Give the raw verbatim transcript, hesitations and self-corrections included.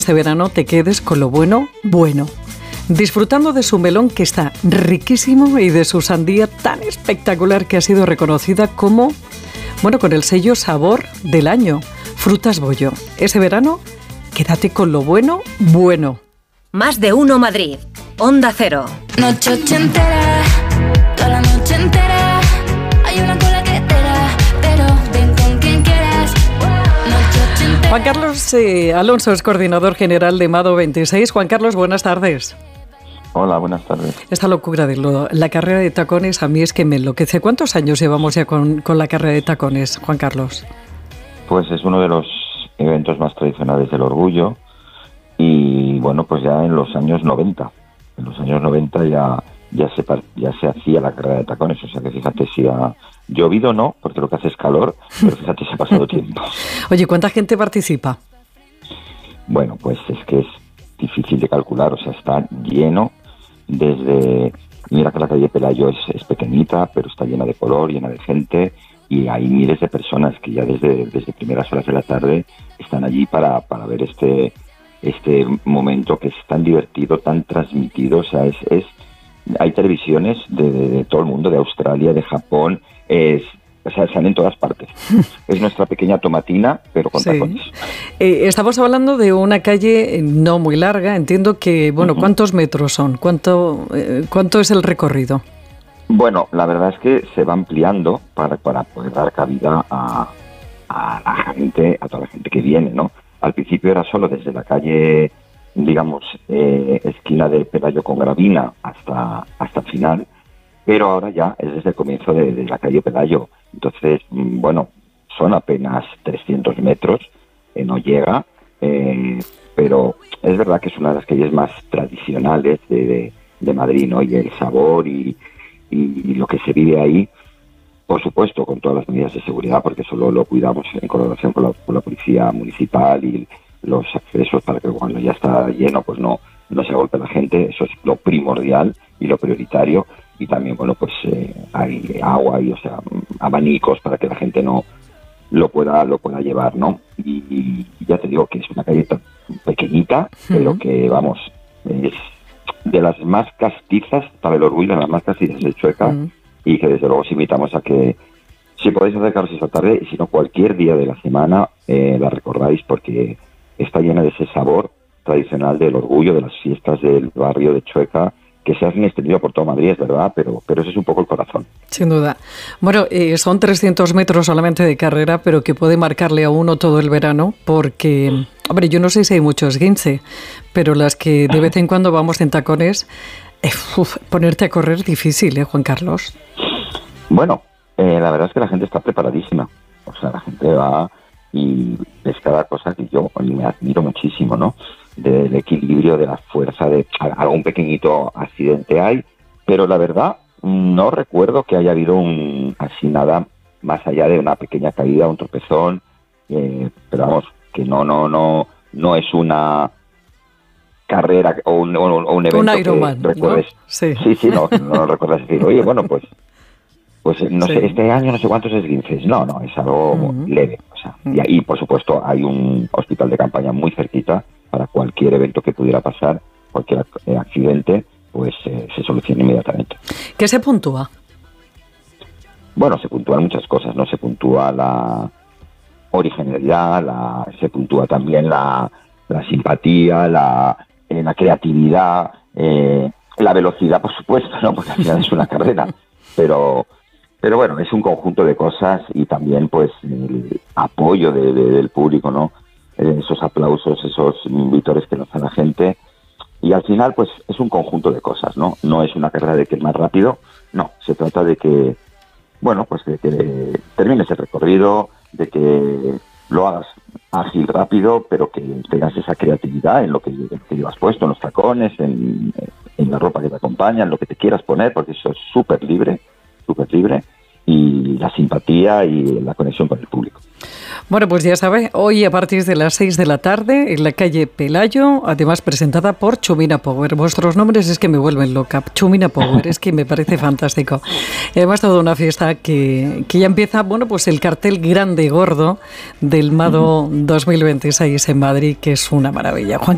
Este verano te quedes con lo bueno, bueno. Disfrutando de su melón que está riquísimo y de su sandía tan espectacular que ha sido reconocida como, bueno, con el sello Sabor del Año. Frutas Bollo. Ese verano, quédate con lo bueno, bueno. Más de uno Madrid. Onda Cero. Noche ochentera, toda la noche entera. Hay una cola que te da, pero ven con quien quieras. Noche ochentera. Juan Carlos eh, Alonso es coordinador general de Mado veintiséis. Juan Carlos, buenas tardes. Hola, buenas tardes. Esta locura de lo, la carrera de tacones a mí es que me enloquece. ¿Cuántos años llevamos ya con, con la carrera de tacones, Juan Carlos? Pues es uno de los eventos más tradicionales del orgullo y bueno, pues ya en los años noventa. En los años noventa ya, ya, se, ya se hacía la carrera de tacones, o sea que fíjate si ha llovido no, porque lo que hace es calor, pero fíjate si ha pasado tiempo. Oye, ¿cuánta gente participa? Bueno, pues es que es difícil de calcular, o sea, está lleno desde... Mira que la calle Pelayo es, es pequeñita, pero está llena de color, llena de gente, y hay miles de personas que ya desde, desde primeras horas de la tarde están allí para, para ver este... este momento que es tan divertido, tan transmitido, o sea, es, es hay televisiones de, de, de todo el mundo, de Australia, de Japón, es, o sea, salen en todas partes. Es nuestra pequeña tomatina, pero con sí. tacones. Eh, estamos hablando de una calle no muy larga, entiendo que, bueno, uh-huh. ¿cuántos metros son? ¿Cuánto, eh, cuánto es el recorrido? Bueno, la verdad es que se va ampliando para, para poder dar cabida a, a la gente, a toda la gente que viene, ¿no? Al principio era solo desde la calle, digamos, eh, esquina de Pelayo con Gravina hasta hasta el final, pero ahora ya es desde el comienzo de, de la calle Pelayo. Entonces, bueno, son apenas trescientos metros, eh, no llega, eh, pero es verdad que es una de las calles más tradicionales de, de, de Madrid, ¿no? Y el sabor y, y, y lo que se vive ahí, por supuesto, con todas las medidas de seguridad, porque solo lo cuidamos en colaboración con la, con la policía municipal y los accesos para que cuando ya está lleno, pues no, no se golpee la gente. Eso es lo primordial y lo prioritario. Y también, bueno, pues eh, hay agua y, o sea, abanicos para que la gente no lo pueda lo pueda llevar, ¿no? Y, y ya te digo que es una calle pequeñita, uh-huh. pero que, vamos, es de las más castizas, para el orgullo, de las más castizas de Chueca. Uh-huh. Y que desde luego os invitamos a que, si podéis acercaros esta tarde, y si no cualquier día de la semana, eh, la recordáis, porque está llena de ese sabor tradicional del orgullo, de las fiestas del barrio de Chueca, que se han extendido por toda Madrid, es verdad, pero, pero ese es un poco el corazón. Sin duda. Bueno, eh, son trescientos metros solamente de carrera, pero que puede marcarle a uno todo el verano, porque, hombre, yo no sé si hay mucho esguince, pero las que de vez en cuando vamos en tacones... Eh, uf, ponerte a correr difícil, ¿eh, Juan Carlos? Bueno, eh, la verdad es que la gente está preparadísima. O sea, la gente va y ves cada cosa que yo me admiro muchísimo, ¿no? Del equilibrio, de la fuerza, de algún pequeñito accidente hay, pero la verdad no recuerdo que haya habido un así nada más allá de una pequeña caída, un tropezón, eh, pero vamos, que no, no, no, no es una carrera o un, o un evento un Ironman, que recuerdes. ¿no? Sí, sí, sí, no, no lo recuerdas decir, oye, bueno, pues, pues no sí. sé, este año no sé cuántos esguinces. No, no, es algo uh-huh. leve. O sea, uh-huh. y ahí, por supuesto, hay un hospital de campaña muy cerquita para cualquier evento que pudiera pasar, cualquier accidente, pues eh, se soluciona inmediatamente. ¿Qué se puntúa? Bueno, se puntúan muchas cosas, ¿no? Se puntúa la originalidad, la, se puntúa también la, la simpatía, la Eh, la creatividad, eh, la velocidad, por supuesto, ¿no? Porque al final es una carrera, pero pero bueno, es un conjunto de cosas y también pues el apoyo de, de, del público, ¿no? Eh, esos aplausos, esos vítores que nos da la gente, y al final pues es un conjunto de cosas, ¿no? No es una carrera de que es más rápido, no, se trata de que, bueno, pues de que termines el recorrido, de que lo hagas ágil, rápido, pero que tengas esa creatividad en lo que, en lo que llevas puesto, en los tacones, en, en la ropa que te acompaña, en lo que te quieras poner, porque eso es súper libre, súper libre, y la simpatía y la conexión con el público. Bueno, pues ya sabe, hoy a partir de las seis de la tarde en la calle Pelayo, además presentada por Chumina Power. Vuestros nombres es que me vuelven loca. Chumina Power, es que me parece fantástico. Además, toda una fiesta que, que ya empieza, bueno, pues el cartel grande y gordo del Mado dos mil veintiséis en Madrid, que es una maravilla. Juan